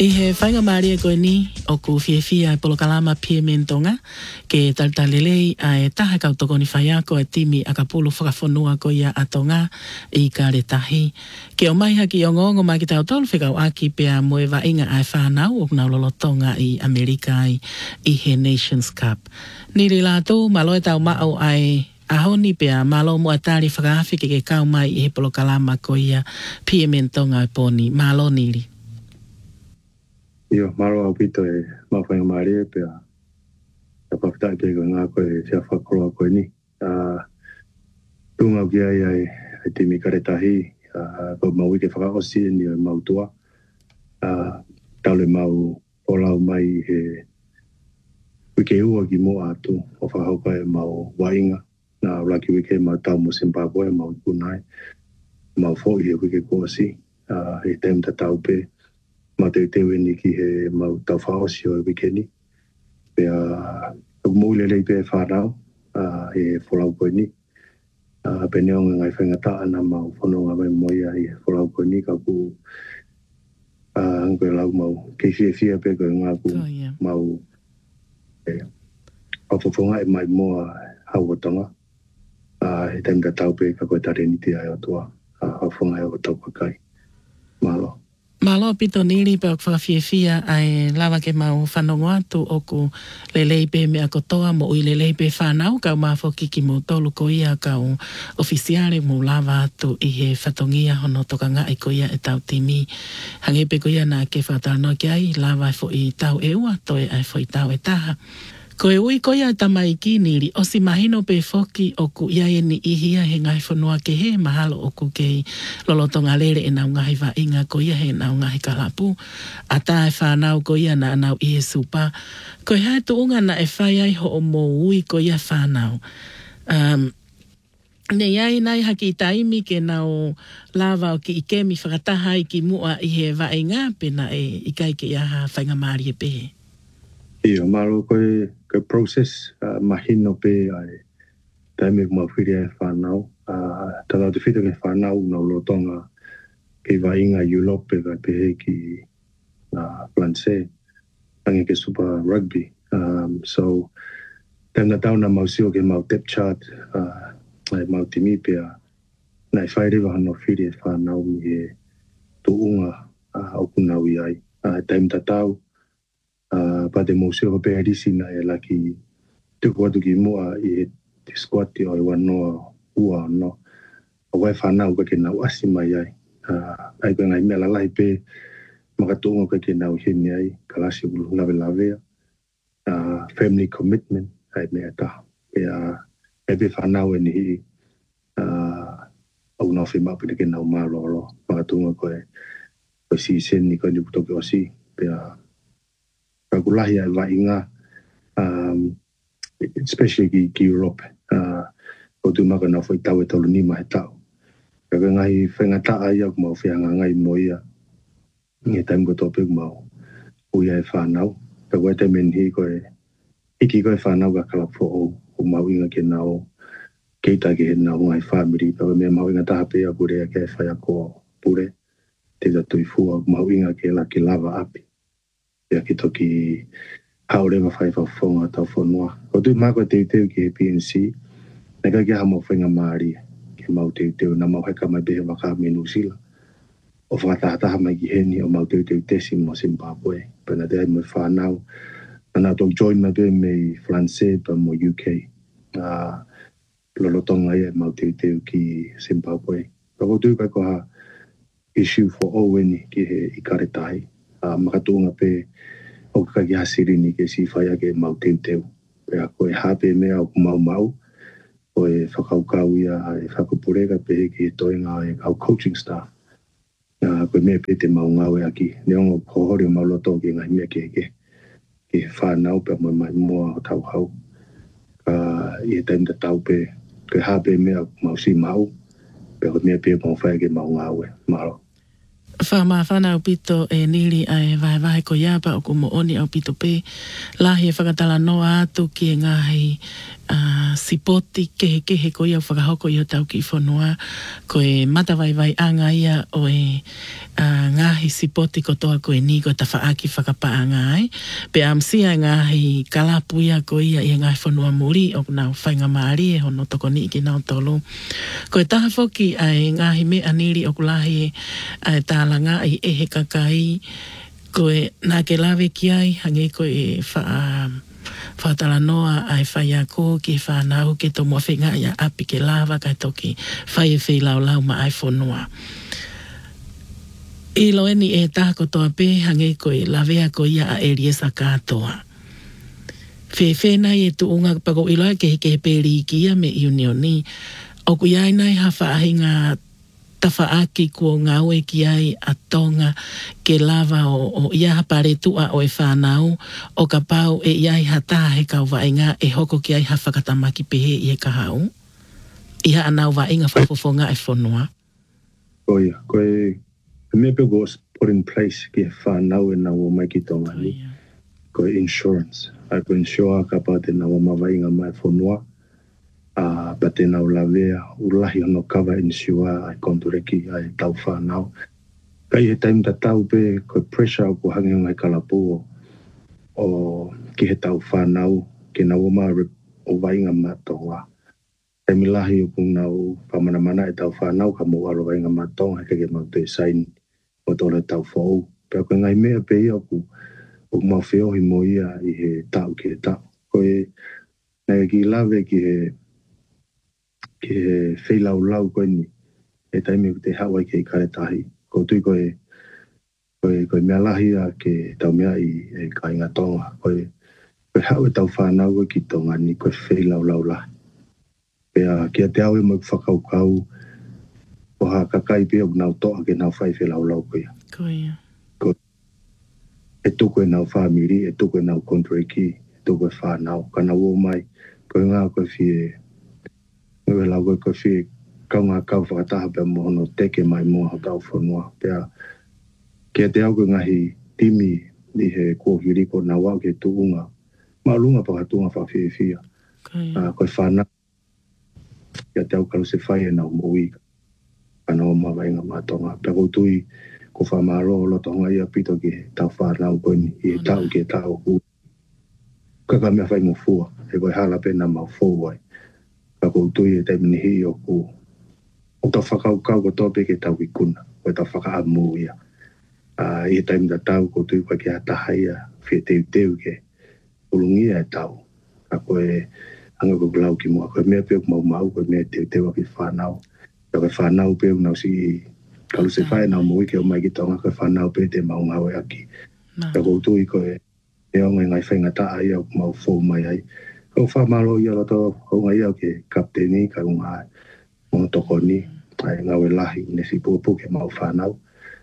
E he whainga maria koe ni o ku whiawhia polo kalama pia mentonga ke taltalelei a e taha kautoko ni whaiako e timi a ka pulu whakawhanua ko ia atonga I ka retahi. Ke o mai haki o ngongo mai ki tau tolu whikau aki pia moe wa inga ai whanau o kuna lolotonga I Amerika I he Nations Cup. Niri lātou maloe tau mao ai ahoni pia malo mo atari whakawhi ke kau mai I he polo kalama ko ia pia mentonga poni. Malo niri. Io, maro au pito e mawhainga maari e pia e papitai pe ko ngā koe tia whakoroa koe ni. Tunga ki ai timi karetahi, ko mau ike whakaosi ni o mautua. Taule mau olau mai he wike ua ki mo atu o whakauka e mau wainga. Nā laki wike mau tau mo Zimbabwe, mau kunai, mau fōi he wike kōsi, he tem ta tau pe. Ma te tewe ni ki he mau tau whaosi o wikeni. Pea mōle lei pe whanau, he wholau koe ni. Pe neonga ngai whaingata ana mau whanonga mai moia I he wholau koe ni ka ku koe lau mau kei whia pe koe ngā ku mau awhawhonga mai moa hauatonga. He taimta tau pe ka koe tareniti ai o tua awhawhonga ai o tau kakai. Malo. Malo pito niri pe o whakawhiawhia ai lawa ke mau whanongo atu o ku lelei pe mea kotoa mo ui lelei pe whanau kau mawhoki ki mo tolu ko ia kau ofisiare mo lawa atu I he whatongia hono toka ngai ko ia e tau timi. Hange pe ko ia na ke whatanoa ki ai lawa fo I tau e ua toe ai fo I tau e taha. Ko e ui ko ia tamai ki niri o si mahino pe foki o ku ia e ni ihia he ngai whanua ke he mahalo o ku kei lolotonga lere e nau ngahi wa inga ko ia he nau ngahi kalapu. A ta e whanau ko ia na nau I he supa. Ko e hae tuunga na e whai ai ho o mo ui ko ia whanau. Ne iai nai haki taimi ke nau lava o ki ikemi whakataha I ki mua I he wa inga pe na e ikai ke ia ha whainga maari e pehe. Io, maro koe process mahino pe ai taime kuma whiri e whanau. Tala te whita ke whanau na lotonga ke wainga Europe pe pehe ki Francais. Tangi ke Super Rugby. So, tēnā tau na mausio ke mau depth chart ai mau timi pe na I whairewa hano whiri e whanau mi he tuunga o kunawi ai. Taime tatau pa te museo pe risi na e laki te kuatu ki mua I te squati o I wanoa ua no o wai whanau ka ke nau asi mai ai ai ka ngai mea lalai pe makatunga ka ke nau hini ai kalasi ulu lawe lawe family commitment ai mea ta e pe whanau e ni hi au nau whima pe ke nau malolo makatunga ko si sen ni ko ni kutoke o si pe kakulahi ai wainga, especially ki Europe. O tu maka na foi tau e tolu ni mai tau. Kaka ngai whengata ai au mau whianga ngai moia. Nge taim ko tope mau uia e whanau. Ka koe te menhi koe, iki koe whanau ka kalapho o mau inga ke nao, keita ke he nao ngai whamiri. Ka koe mea mau inga taha pea pure ke whai ako pure. Te tui fua mau inga ke la ke lava api. Ia ki toki haorewa whai whawhonga tau whanua. Ko tui mako te teu ki he PNC, neka ki ha mau whainga maari ke mau teu na mau heka mai behe waka me New Zealand. O whakatahataha mai ki heni o mau teu tesi mo Zimbabwe. Pena te ai mo whanau. Ana tau join mai behe me Francais pa mo UK. Lolotonga ia mau teu ki Zimbabwe. Ko tui kai ko ha issue for Owen ki he ikaretahi. Makatunga pe o kaki hasiri ni ke si whaia ke mau teu. Pea koe hape mea o mau, koe whakaukau ia e whakupureka pe ki e toenga e au coaching staff. Koe mea pe te mau ngau e aki. Neongo kohori o mau loto ki ngai mea ke whanau pe mai mua o tau hau. I e taimta tau pe koe hape mea mau si mau. Pea koe mea pe mau whaia ke mau ngau e maro. Whanau pito e niri ai vai ai ko iapa o ku mo oni au pito pe lahi e whakatala noa atu ki e ngahi sipoti kehe ko ia whakahoko i o tau ki whanua ko e matawai anga ia o e ngahi sipoti ko toa ko e ni ko ta whaaki whakapaanga ai pe amsia ngahi kalapu ia ko ia i ngahi whanua muri o nau whainga maari e hono toko ni ki nau tolu ko e taha whoki ai ngahi me aniri o kulahi ai tālanga i ehe kakai ko e nā ke lawe ki ai hangi ko e whaatala noa ai whai a ko ki whanau ke to mua whenga ia api ke lawa kai toki whai e whi lau ma ai whanua. I loeni e tāko toa pe hangi ko e lawea ko ia a Eliesa kātoa. Whewhena e tuunga pako iloa ke peri ki ia me unioni o ku iai nai hawha ahinga tawhaaki kua ngau e ki ai a tonga ke lava o ia hapare tua o e whanau o ka pau e iai hata he kau wainga e hoko ki ai hawhakatamaki pehe i e kahau. Iha anau wainga whafofonga e whanua. Koia, koe me pe was put in place ki e whanau e nau o mai ki tonga ni. Koe insurance. Ai ko insure ka pa te nau o mawainga mai whanua. Pa te nau lawea ulahi ono kawa insure ai kontureki ai tau whanau. Kai he taim ta tau pe ko pressure ko hangi ngai kalapu o ki he tau whanau ki nau o maa o wainga matoa. Taimi lahi o kung nau pamanamana e tau whanau ka mo alo wainga matoa heke ke mau te sain o tole tau whau. Pea koe ngai mea pe ia o mau whiohi mo ia i he tau ki he tau. Koe nai ki lawe ki he whailau lau koe ni e taimi o te hawai ke i karetahi. Ko tui koe mea lahi a ke tau mea i e kainga tonga. Koe hau e tau whanau koe ki tonga ni koe whailau lau lahi. Pea kia te au e mo whakaukau o ha kakai pia o nau toa ke nau whai whailau lau koe. Koia. E tuku e nau whamiri, e tuku e nau kontreki, e tuku e whanau. Kana uo mai, koe ngā koe whie ngue lau koe whie kaunga kau whakataha pia mohono teke mai mua ho tau whanua. Pea kia te au koe ngahi timi ni he kuohiriko na wau ke tuunga. Maalunga pakatunga whawhiwhia. Koe whanau. Kia te au kalu se whai e nau mui. Kana o mawainga matonga. Pea koutui ko whamaro lo tonga ia pito ki tau whanau koe ni. I he tau ki he tau hu. Kaka mea whai mo fua. E koe hala pena mau fua. Ka koutui e taimini hi o ku. O tau whakaukau ko tope ke tau ikuna. Koe tau whakaamu ia. I he taimini tau koutui koe ki hataha ia. Whie teu ke. Ulungia e tau. Ka koe anga ko glau ki mua. Koe mea peo mau koe mea teu a ki whanau. Koe whanau peo nau si kalu se whae nau mui ke o mai ki tonga koe whanau peo te mau ngau e aki. Ka koutui koe e onga ngai whainga taa ia o mau fōu mai ai. Kau whamalo ia roto honga ia ke kapteni ka unga mo toko ni. Ai ngau e lahi ne si pupu ke mau whanau.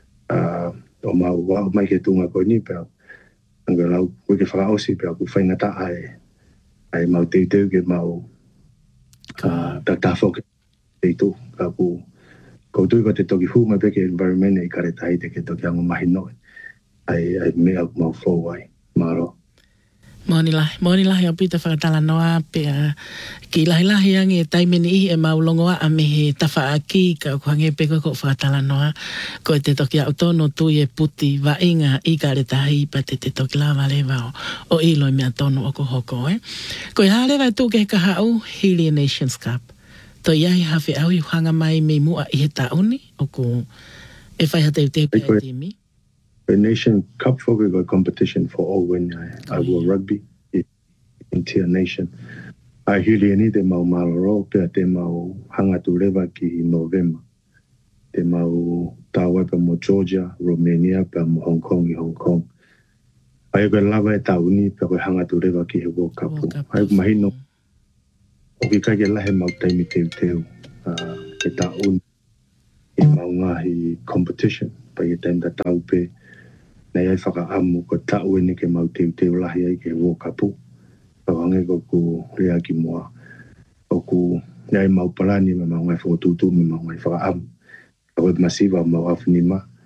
O mau wao mai ke tunga koe ni peo. Anga lau koe ke whakaosi peo ku whainga taa ai mau teu ke mau tatafo ke teitu. Ka ku koutui ko te toki hu mai peke environment e karetai te ke toki ango mahi noe. Ai mea mau fōu ai. Maro. Moni lahi o pita whakatala noa pia ki lahi angi e taimini i e maulongoa a me he tawha aki ka kuhange peko ko whakatala noa ko te toki au tono tui e puti wainga i ka retahi pa te toki la walewa o ilo i mea tono o ko hoko ko i halewa tu ke kaha au Hilly Nations Cup to iai hawhi au i hanga mai me mua i he tauni o ko e whaiha te pia timi. The Nation Cup for a competition for all when I will rugby in Tier Nation. I hili ni te mau maloro pe te mau hanga tu rewa ki November. Te mau tawa pe mo Georgia, Romania pe mo Hong Kong i Hong Kong. Ai ko lava e tauni pe ko hanga tu rewa ki he World Cup. Ai mahino o ki ka ke lahe mau taimi teu ke tauni i mau ngahi competition pa i taim ta tau pe nei ai whakaamu ko tau ene ke mau teu lahi ai ke World Cup. Kawange ko ku rea ki mua. O ku nei mau palani me mau ngai whakotutu me mau ngai whakaamu. Kawe masiva mau awhinima.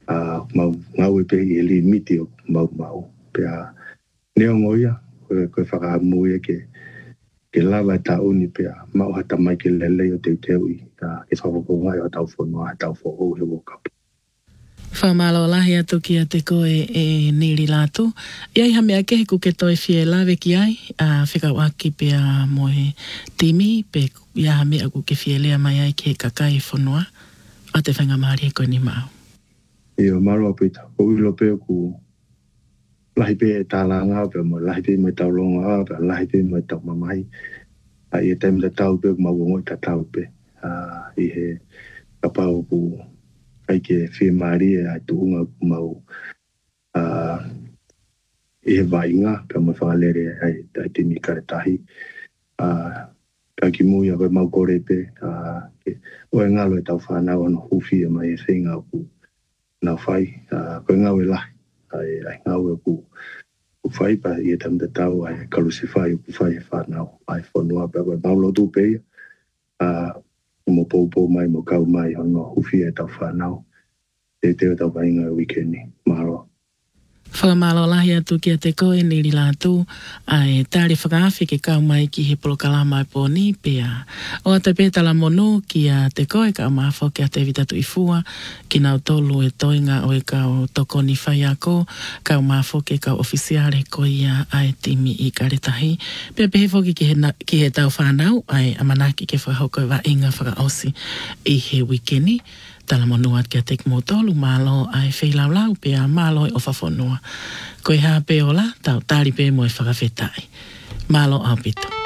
mau ngau pe i li miti o mau pe neo ngoia ko whakamu ke lava ta uni pe mau hata mai ke lele o te i ke whakako ngai o tau whanua tau whao he wokapu. Whamalo lahi atu ki a te koe niri lātu. Iai hame ake he kuke toi fie lawe ki ai, whikau aki pe a moe timi, pe ia hame aku ke fie lea mai ai ki he kakai whanua, a te whainga maari e koe ni mau. Io maro apita, ko ulo pe ku lahi pe e tālanga pe mo lahi pe mo tau longa pe lahi pe mo tau mamai. I e taimita tau pe mau ngoi ta tau pe. I he kapau ku ai ke whi maari e ai tuunga mau i he vainga pe mo whakalere ai te mi karetahi. Ka ki mui a koe mau kore pe o e ngalo e tau whanau ana huwhi e mai e whinga ku na whai, koe ngau e lahi, ai ngau e ku whai pa i e tamta tau ai kalusi whai o ku whai e whanau, ai whanua pa koe maulo tu pe mo pou mai mo kau mai ono huwhi e tau whanau, te tau vainga e wikendi, maro. Whamalo lahi atu ki a te koe niri lātu, ai tāre whakawhi ke kau mai ki he polokalama e pōni pia. O a te pētala monu ki a te koe kau mawho ki a te vitatu i fua, ki nau tolu e toinga o e kau toko ni whai ako, kau mawho ke kau ofisiare ko ia ai timi i karetahi. Pea pehe whoki ki he tau whanau, ai amanaki ke whahoko e wa inga whakaosi i he wikeni. Tala monuat kia te kmotolu malo ai whilau pia malo e ofa whanua. Koe hā pe ola, tau tāri pe mo e whakawhetai. Malo au pito.